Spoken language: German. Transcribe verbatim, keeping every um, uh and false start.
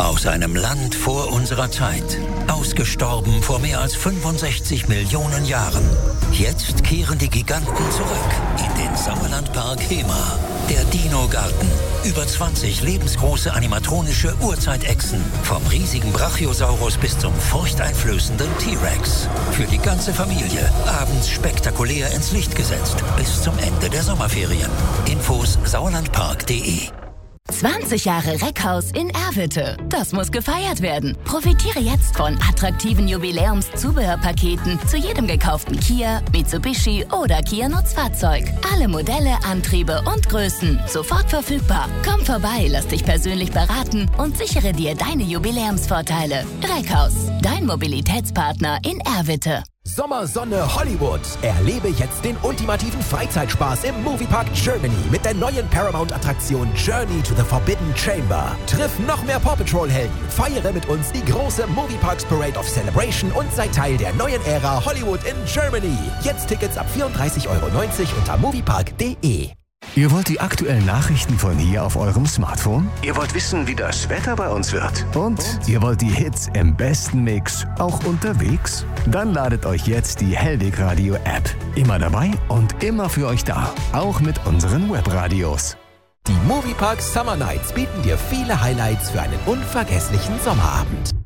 Aus einem Land vor unserer Zeit. Ausgestorben vor mehr als fünfundsechzig Millionen Jahren. Jetzt kehren die Giganten zurück in den Sauerlandpark Hemer. Der Dino-Garten. Über zwanzig lebensgroße animatronische Urzeitechsen. Vom riesigen Brachiosaurus bis zum furchteinflößenden T-Rex. Für die ganze Familie. Abends spektakulär ins Licht gesetzt. Bis zum Ende der Sommerferien. Infos sauerlandpark punkt de. zwanzig Jahre Reckhaus in Erwitte. Das muss gefeiert werden. Profitiere jetzt von attraktiven Jubiläums-Zubehörpaketen zu jedem gekauften Kia, Mitsubishi oder Kia Nutzfahrzeug. Alle Modelle, Antriebe und Größen sofort verfügbar. Komm vorbei, lass dich persönlich beraten und sichere dir deine Jubiläumsvorteile. Reckhaus, dein Mobilitätspartner in Erwitte. Sommersonne Hollywood. Erlebe jetzt den ultimativen Freizeitspaß im Moviepark Germany mit der neuen Paramount-Attraktion Journey to the Forbidden Chamber. Triff noch mehr Paw Patrol-Helden, feiere mit uns die große Movieparks Parade of Celebration und sei Teil der neuen Ära Hollywood in Germany. Jetzt Tickets ab vierunddreißig Euro neunzig unter moviepark punkt de. Ihr wollt die aktuellen Nachrichten von hier auf eurem Smartphone? Ihr wollt wissen, wie das Wetter bei uns wird? Und, Und ihr wollt die Hits im besten Mix auch unterwegs? Dann ladet euch jetzt die Hellweg Radio App. Immer dabei und immer für euch da. Auch mit unseren Webradios. Die Moviepark Summer Nights bieten dir viele Highlights für einen unvergesslichen Sommerabend.